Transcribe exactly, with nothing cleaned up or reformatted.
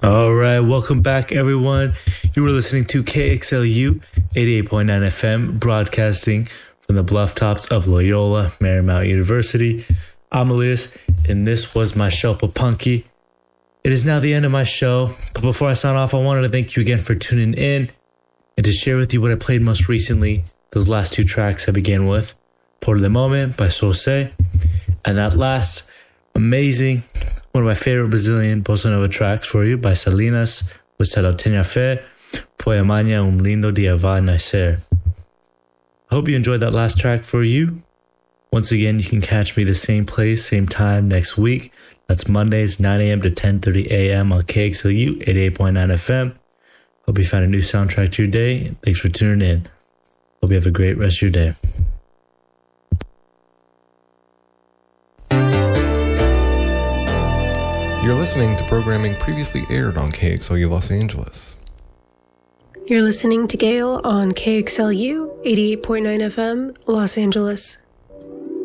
All right, welcome back, everyone. You were listening to K X L U eighty-eight point nine F M, broadcasting from the bluff tops of Loyola Marymount University. I'm Elias, and this was my show, Papunky. It is now the end of my show, but before I sign off, I wanted to thank you again for tuning in and to share with you what I played most recently. Those last two tracks I began with, Por el Moment by Sosé, and that last amazing, one of my favorite Brazilian bossa nova tracks for you by Salinas, was titled Tenha Fé, Pois amanhã um lindo dia vai nascer. I hope you enjoyed that last track for you. Once again, you can catch me the same place, same time next week. That's Mondays, nine a.m. to ten thirty a.m. on K X L U eighty-eight point nine F M. Hope you found a new soundtrack to your day. Thanks for tuning in. Hope you have a great rest of your day. You're listening to programming previously aired on K X L U Los Angeles. You're listening to Gale on K X L U eighty-eight point nine F M, Los Angeles.